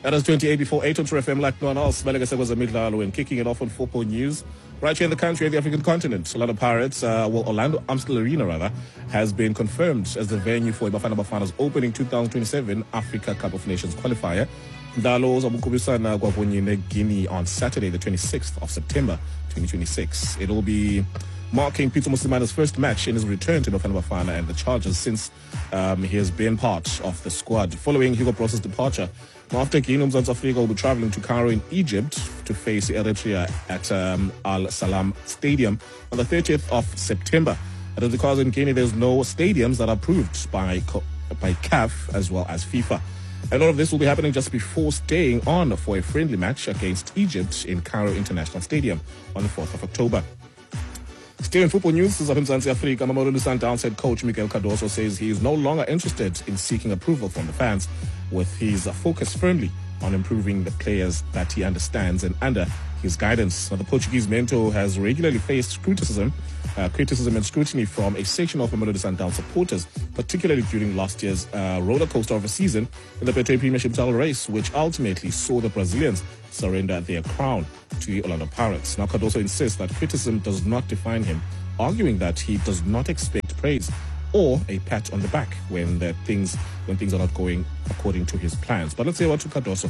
That is 28 before 8 on True FM like no one else. Malanga Segwazamidlalo and kicking it off on 4 News. Right here in the country, the African continent, Orlando Pirates, Orlando Amstel Arena has been confirmed as the venue for Bafana Bafana's opening 2027 Africa Cup of Nations qualifier. Ndalo uzabukubisana kwakunye Guinea on Saturday, the 26th of September, 2026. It will be marking Peter Muslimana's first match in his return to Bafana Bafana and the Chargers since he has been part of the squad. Following Hugo Bross's departure, after Guinea, Mzansi Afrika will be traveling to Cairo in Egypt to face Eritrea at Al Salam Stadium on the 30th of September. That is because in Guinea there's no stadiums that are approved by CAF as well as FIFA. And all of this will be happening just before staying on for a friendly match against Egypt in Cairo International Stadium on the 4th of October. Still in football news, this is Mzansi Afrika. Mamelodi Sundowns head coach Miguel Cardoso says he is no longer interested in seeking approval from the fans, with his focus firmly on improving the players that he understands and under his guidance. Now, the Portuguese mentor has regularly faced criticism and scrutiny from a section of Mamelodi Sundowns supporters, particularly during last year's roller coaster of a season in the Betway Premiership title race, which ultimately saw the Brazilians surrender their crown to the Orlando Pirates. Now, Cardoso insists that criticism does not define him, arguing that he does not expect praise or a pat on the back when things are not going according to his plans. But let's hear what to Cardoso.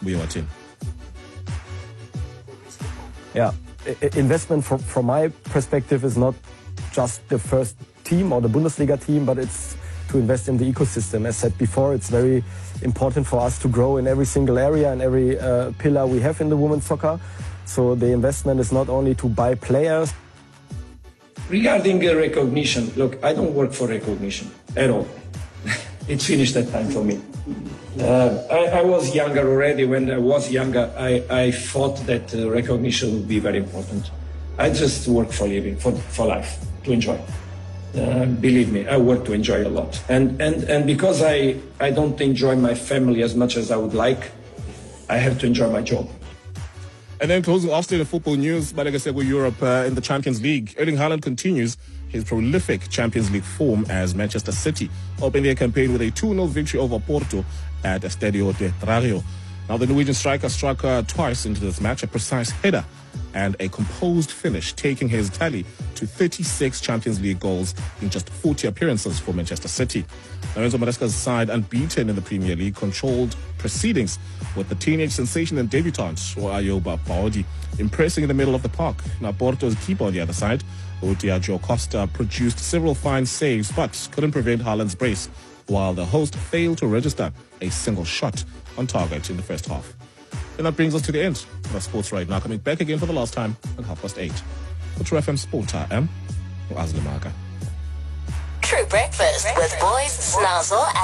Yeah, investment from my perspective is not just the first team or the Bundesliga team, but it's to invest in the ecosystem. As said before, it's very important for us to grow in every single area and every pillar we have in the women's soccer. So the investment is not only to buy players. Regarding recognition, look, I don't work for recognition at all. It's finished that time for me. I was younger already. When I was younger, I thought that recognition would be very important. I just work for living, for life, to enjoy. Believe me, I work to enjoy a lot. And because I don't enjoy my family as much as I would like, I have to enjoy my job. And then closing off the football news, Balagasego Europe in the Champions League. Erling Haaland continues his prolific Champions League form as Manchester City opened their campaign with a 2-0 victory over Porto at Estadio de Dragao. Now, the Norwegian striker struck twice into this match, a precise header and a composed finish, taking his tally to 36 Champions League goals in just 40 appearances for Manchester City. Now, Enzo Maresca's side, unbeaten in the Premier League, controlled proceedings with the teenage sensation and debutant, Ayoba Baodi, impressing in the middle of the park. Now, Porto's keeper on the other side, Diago Costa, produced several fine saves but couldn't prevent Haaland's brace, while the host failed to register a single shot on target in the first half. And that brings us to the end of our Sports Right Now, coming back again for the last time at 8:30. For True FM Sport, I am Azli Maga. True Breakfast with Boys Snazzle